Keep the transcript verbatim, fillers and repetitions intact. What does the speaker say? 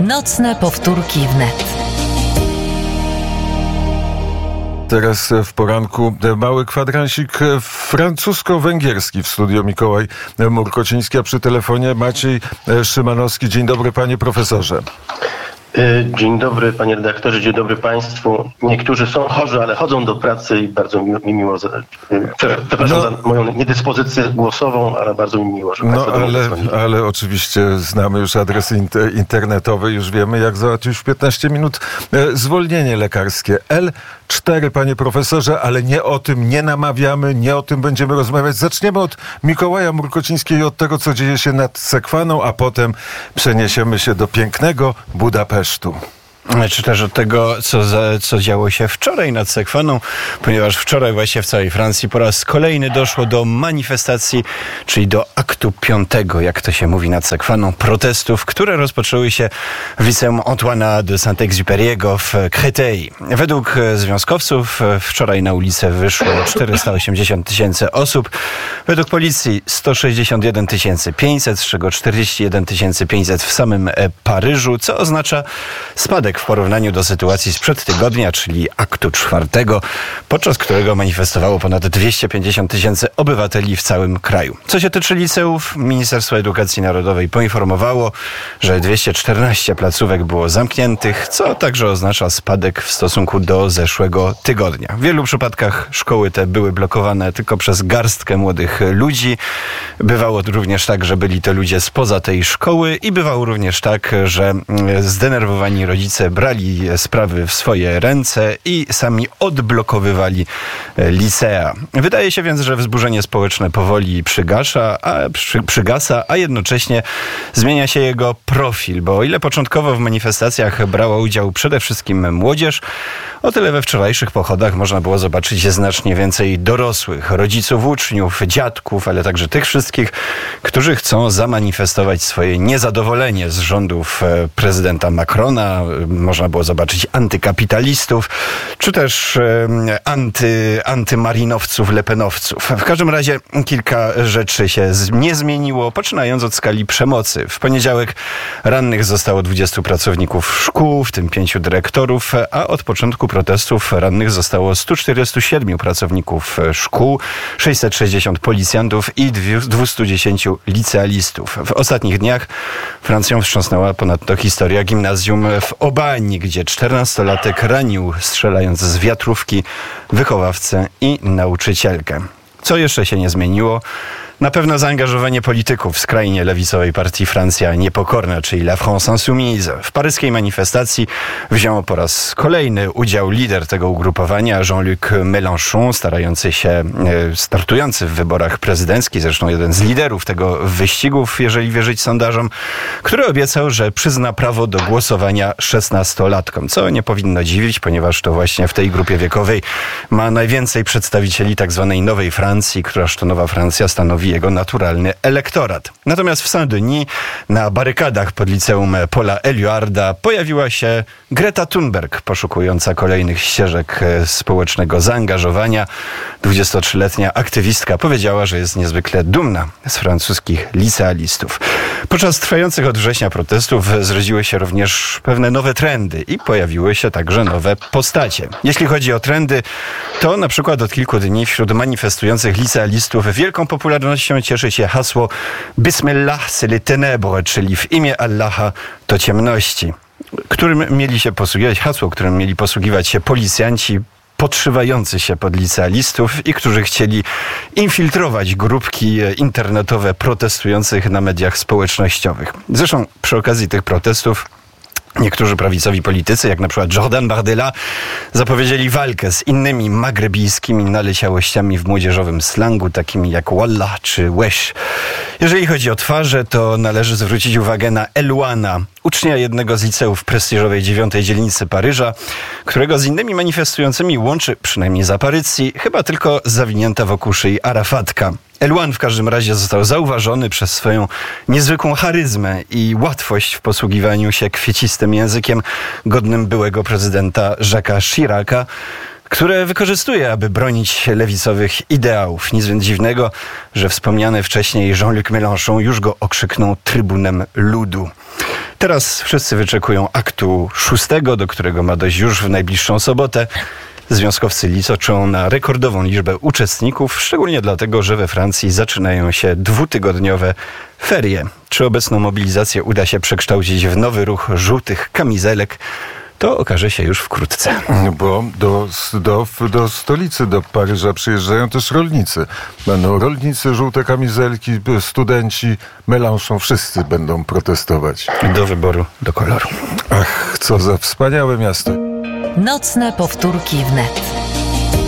Nocne powtórki wnet. Teraz w poranku mały kwadransik francusko-węgierski w studio. Mikołaj Murkociński, a przy telefonie Maciej Szymanowski. Dzień dobry, panie profesorze. Dzień dobry, panie redaktorze, dzień dobry państwu. Niektórzy są chorzy, ale chodzą do pracy i bardzo mi miło, za, przepraszam no, za moją niedyspozycję głosową, ale bardzo mi miło, że no, ale, ale oczywiście znamy już adres internetowy, już wiemy, jak załatwić w piętnaście minut zwolnienie lekarskie. L cztery, panie profesorze, ale nie o tym nie namawiamy, nie o tym będziemy rozmawiać. Zaczniemy od Mikołaja Murkocińskiego i od tego, co dzieje się nad Sekwaną, a potem przeniesiemy się do pięknego Budapesztu. Czy też od tego, co, za, co działo się wczoraj nad Sekwaną, ponieważ wczoraj właśnie w całej Francji po raz kolejny doszło do manifestacji, czyli do aktu piątego, jak to się mówi nad Sekwaną, protestów, które rozpoczęły się w liceum Antoana de Saint-Exupéry'ego w Créteil. Według związkowców wczoraj na ulicę wyszło czterysta osiemdziesiąt tysięcy osób, według policji sto sześćdziesiąt jeden tysięcy pięćset, z czego czterdzieści jeden tysięcy pięćset w samym Paryżu, co oznacza spadek w porównaniu do sytuacji sprzed tygodnia, czyli aktu czwartego, podczas którego manifestowało ponad dwieście pięćdziesiąt tysięcy obywateli w całym kraju. Co się tyczy liceów, Ministerstwo Edukacji Narodowej poinformowało, że dwieście czternaście placówek było zamkniętych, co także oznacza spadek w stosunku do zeszłego tygodnia. W wielu przypadkach szkoły te były blokowane tylko przez garstkę młodych ludzi. Bywało również tak, że byli to ludzie spoza tej szkoły i bywało również tak, że zdenerwowani rodzice brali sprawy w swoje ręce i sami odblokowywali licea. Wydaje się więc, że wzburzenie społeczne powoli przygasza, a, przy, przygasa, a jednocześnie zmienia się jego profil, bo o ile początkowo w manifestacjach brała udział przede wszystkim młodzież, o tyle we wczorajszych pochodach można było zobaczyć znacznie więcej dorosłych, rodziców, uczniów, dziadków, ale także tych wszystkich, którzy chcą zamanifestować swoje niezadowolenie z rządów prezydenta Macrona. Można było zobaczyć antykapitalistów, czy też e, anty, antymarinowców, lepenowców. W każdym razie kilka rzeczy się z, nie zmieniło, poczynając od skali przemocy. W poniedziałek rannych zostało dwudziestu pracowników szkół, w tym pięciu dyrektorów, a od początku protestów rannych zostało stu czterdziestu siedmiu pracowników szkół, sześćset sześćdziesiąt policjantów i dwieście dziesięć licealistów. W ostatnich dniach Francją wstrząsnęła ponadto historia gimnazjum w Obani, gdzie czternastolatek ranił, strzelając z wiatrówki, wychowawcę i nauczycielkę. Co jeszcze się nie zmieniło? Na pewno zaangażowanie polityków skrajnie lewicowej partii Francja Niepokorna, czyli La France Insoumise. W paryskiej manifestacji wziął po raz kolejny udział lider tego ugrupowania, Jean-Luc Mélenchon, starający się, startujący w wyborach prezydenckich, zresztą jeden z liderów tego wyścigów, jeżeli wierzyć sondażom, który obiecał, że przyzna prawo do głosowania szesnastolatkom, co nie powinno dziwić, ponieważ to właśnie w tej grupie wiekowej ma najwięcej przedstawicieli tak zwanej Nowej Francji, któraż to Nowa Francja stanowi jego naturalny elektorat. Natomiast w Saint-Denis na barykadach pod liceum Paula Éluarda pojawiła się Greta Thunberg, poszukująca kolejnych ścieżek społecznego zaangażowania. dwudziestotrzyletnia aktywistka powiedziała, że jest niezwykle dumna z francuskich licealistów. Podczas trwających od września protestów zrodziły się również pewne nowe trendy i pojawiły się także nowe postacie. Jeśli chodzi o trendy, to na przykład od kilku dni wśród manifestujących licealistów wielką popularnością cieszy się hasło Bismillah, c'est les ténèbres, czyli w imię Allaha to ciemności, którym mieli się posługiwać, hasło, którym mieli posługiwać się policjanci podszywający się pod licealistów i którzy chcieli infiltrować grupki internetowe protestujących na mediach społecznościowych. Zresztą przy okazji tych protestów niektórzy prawicowi politycy, jak na przykład Jordan Bardella, zapowiedzieli walkę z innymi magrebijskimi naleciałościami w młodzieżowym slangu, takimi jak wallah czy wesh. Jeżeli chodzi o twarze, to należy zwrócić uwagę na Eluana, ucznia jednego z liceów w prestiżowej dziewiątej dzielnicy Paryża, którego z innymi manifestującymi łączy, przynajmniej z aparycji, chyba tylko zawinięta wokół szyi arafatka. Eluan w każdym razie został zauważony przez swoją niezwykłą charyzmę i łatwość w posługiwaniu się kwiecistym językiem godnym byłego prezydenta Jacques'a Chiraca, które wykorzystuje, aby bronić lewicowych ideałów. Nic więc dziwnego, że wspomniany wcześniej Jean-Luc Mélenchon już go okrzyknął trybunem ludu. Teraz wszyscy wyczekują aktu szóstego, do którego ma dojść już w najbliższą sobotę. Związkowcy liczą na rekordową liczbę uczestników, szczególnie dlatego, że we Francji zaczynają się dwutygodniowe ferie. Czy obecną mobilizację uda się przekształcić w nowy ruch żółtych kamizelek? To okaże się już wkrótce. Bo do, do, do stolicy, do Paryża przyjeżdżają też rolnicy. Będą rolnicy, żółte kamizelki, studenci, Mélenchon, wszyscy będą protestować. Do wyboru, do koloru. Ach, co za wspaniałe miasto. Nocne powtórki wnet.